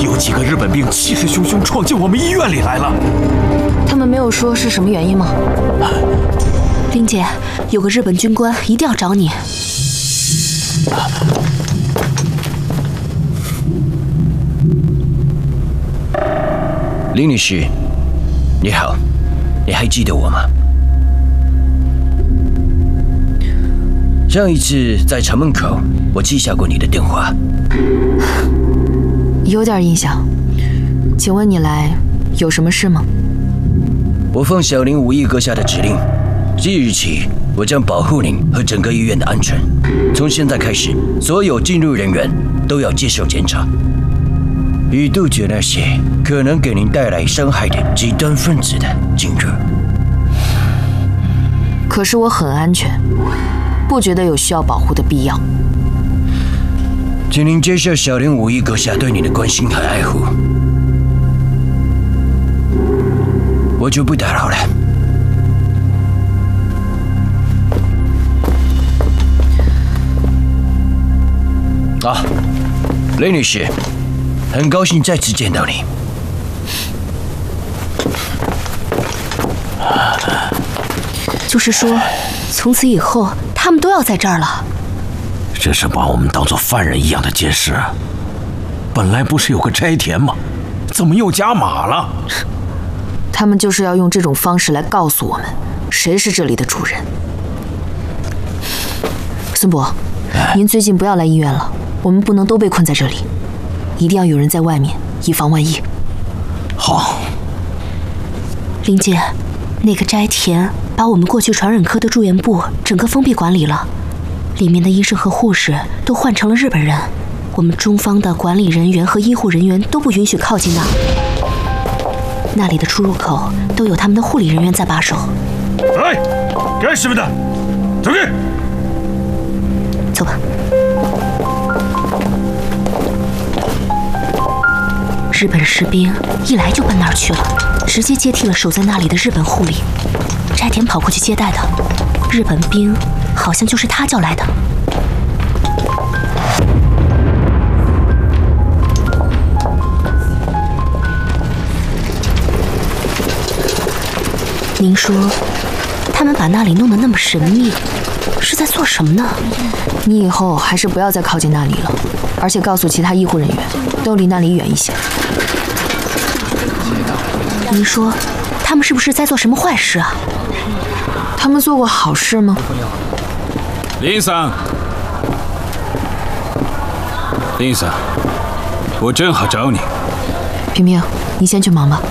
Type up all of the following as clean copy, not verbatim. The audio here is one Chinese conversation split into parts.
有几个日本兵气势汹汹闯进我们医院里来了。 他们没有说是什么原因吗？林姐，有个日本军官一定要找你。 林女士，你好，你还记得我吗？上一次在城门口，我记下过你的电话。 有点印象。请问你来有什么事吗？ 我奉小林武义阁下的指令，即日起，我将保护您和整个医院的安全。从现在开始，所有进入人员都要接受检查，以杜绝那些可能给您带来伤害的极端分子的进入。 可是我很安全，不觉得有需要保护的必要。 请您接受小林武义阁下对你的关心和爱护。我就不打扰了。啊，雷女士，很高兴再次见到你。 就是说，从此以后他们都要在这儿了。 这是把我们当作犯人一样的监视。本来不是有个斋田吗？怎么又加码了？ 他们就是要用这种方式来告诉我们，谁是这里的主人。孙伯，您最近不要来医院了，我们不能都被困在这里，一定要有人在外面，以防万一。 好。 林姐，那个斋田把我们过去传染科的住院部整个封闭管理了，里面的医生和护士都换成了日本人，我们中方的管理人员和医护人员都不允许靠近那。那里的出入口都有他们的护理人员在把守。 哎，干什么的？走开！ 走吧。日本士兵一来就奔那儿去了，直接接替了守在那里的日本护理。斋田跑过去接待的，日本兵好像就是他叫来的。您说，他们把那里弄得那么神秘，是在做什么呢？你以后还是不要再靠近那里了，而且告诉其他医护人员，都离那里远一些。您说，他们是不是在做什么坏事啊？他们做过好事吗？ 林桑，林桑，我正好找你。 平平，你先去忙吧。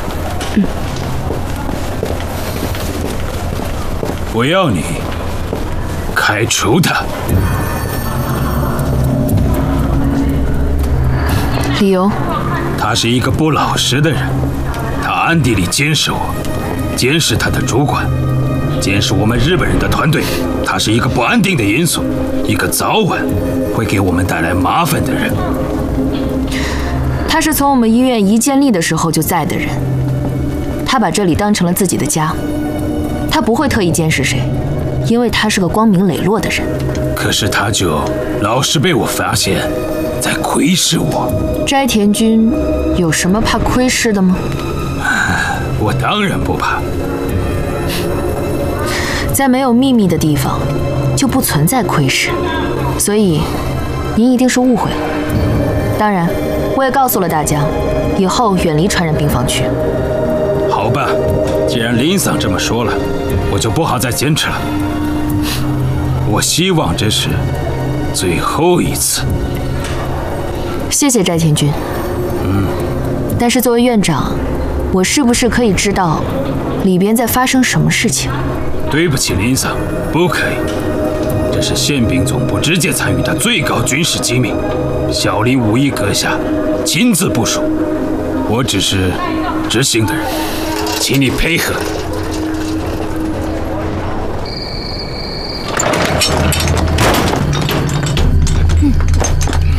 我要你开除他。 理由？ 他是一个不老实的人，他暗地里监视我，监视他的主管，监视我们日本人的团队。他是一个不安定的因素，一个早晚会给我们带来麻烦的人。 他是从我们医院一建立的时候就在的人，他把这里当成了自己的家。他不会特意监视谁，因为他是个光明磊落的人。 可是他就老是被我发现，在窥视我。 斋田君有什么怕窥视的吗？ 我当然不怕。 在没有秘密的地方，就不存在窥视，所以您一定是误会了。当然，我也告诉了大家，以后远离传染病房区。 好吧，既然林桑这么说了，我就不好再坚持了。我希望这是最后一次。 谢谢斋田君。但是作为院长，我是不是可以知道里边在发生什么事情？ 对不起，林桑，不可以。这是宪兵总部直接参与的最高军事机密，小林武义阁下亲自部署，我只是执行的人，请你配合。